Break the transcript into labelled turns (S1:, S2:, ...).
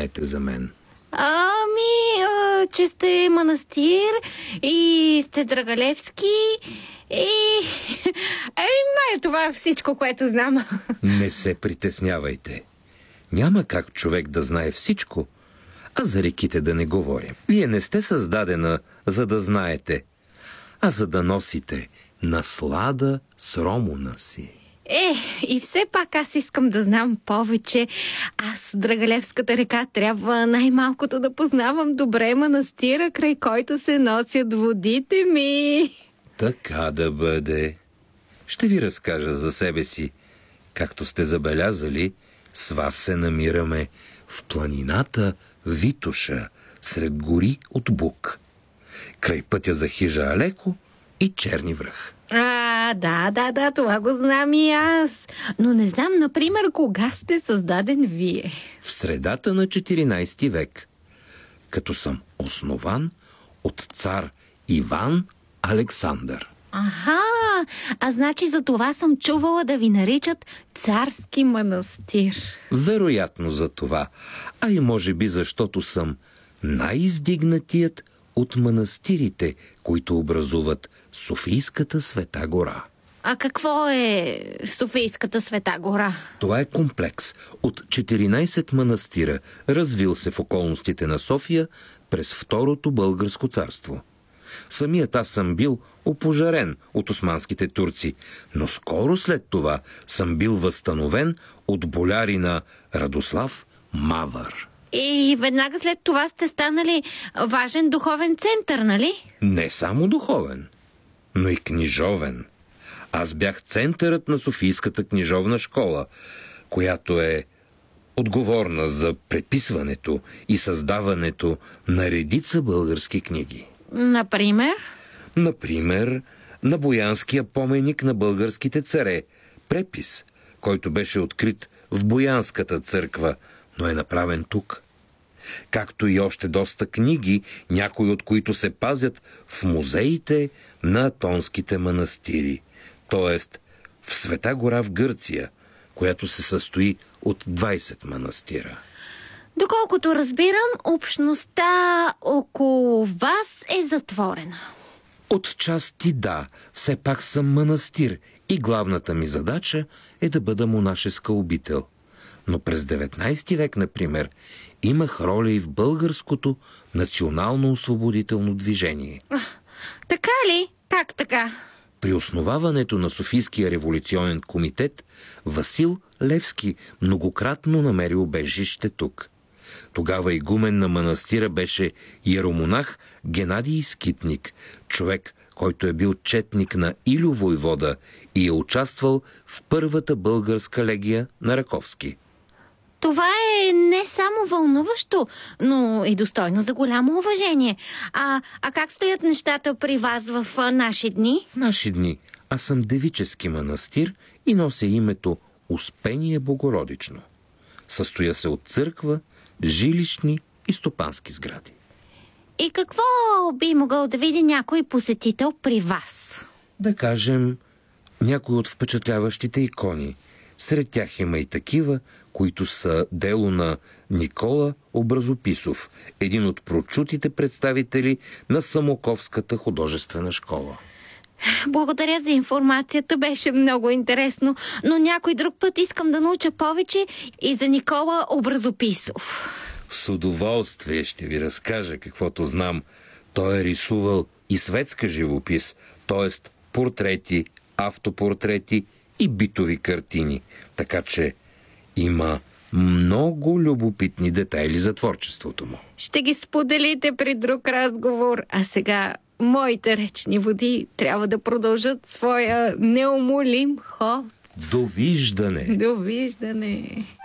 S1: знаете за мен?
S2: Че сте манастир и сте Драгалевски и... май това е всичко, което знам.
S1: Не се притеснявайте. Няма как човек да знае всичко, а за реките да не говорим. Вие не сте създадена, за да знаете, а за да носите наслада с ромуна си.
S2: И все пак аз искам да знам повече. Аз, Драгалевската река, трябва най-малкото да познавам добре манастира, край който се носят водите ми.
S1: Така да бъде. Ще ви разкажа за себе си. Както сте забелязали, с вас се намираме в планината Витоша, сред гори от бук. Край пътя за хижа Алеко и Черни връх.
S2: Да, това го знам и аз. Но не знам, например, кога сте създаден вие.
S1: В средата на 14 век, като съм основан от цар Иван Александър.
S2: Значи за това съм чувала да ви наричат царски манастир.
S1: Вероятно за това, а и може би защото съм най-издигнатият от манастирите, които образуват Софийската Света гора.
S2: А какво е Софийската Света гора?
S1: Това е комплекс от 14 манастира, развил се в околностите на София през Второто българско царство. Самият аз съм бил опожарен от османските турци, но скоро след това съм бил възстановен от болярина Радослав Мавър.
S2: И веднага след това сте станали важен духовен център, нали?
S1: Не само духовен, но и книжовен. Аз бях центърът на Софийската книжовна школа, която е отговорна за преписването и създаването на редица български книги.
S2: Например?
S1: Например, на Боянския поменик на българските царе, препис, който беше открит в Боянската църква, но е направен тук. Както и още доста книги, някои от които се пазят в музеите на атонските манастири, т.е. в Света гора в Гърция, която се състои от 20 манастира.
S2: Доколкото разбирам, общността около вас е затворена.
S1: Отчасти да, все пак съм манастир и главната ми задача е да бъда монашеска обител. Но през 19 век, например, имах роля и в българското национално-освободително движение.
S2: Така ли? Как така?
S1: При основаването на Софийския революционен комитет Васил Левски многократно намери убежище тук. Тогава игумен на манастира беше иеромонах Генадий Скитник, човек, който е бил четник на Илю войвода и е участвал в първата българска легия на Раковски.
S2: Това е не само вълнуващо, но и достойно за голямо уважение. А как стоят нещата при вас в наши дни?
S1: В наши дни аз съм девически манастир и нося името Успение Богородично. Състоя се от църква, жилищни и стопански сгради.
S2: И какво би могъл да види някой посетител при вас?
S1: Да кажем, някои от впечатляващите икони. Сред тях има и такива, които са дело на Никола Образописов, един от прочутите представители на Самоковската художествена школа.
S2: Благодаря за информацията, беше много интересно, но някой друг път искам да науча повече и за Никола Образописов.
S1: С удоволствие ще ви разкажа каквото знам. Той е рисувал и светска живопис, т.е. портрети, автопортрети и битови картини, така че има много любопитни детайли за творчеството му.
S2: Ще ги споделите при друг разговор, а сега моите речни води трябва да продължат своя неумолим ход.
S1: Довиждане!
S2: Довиждане!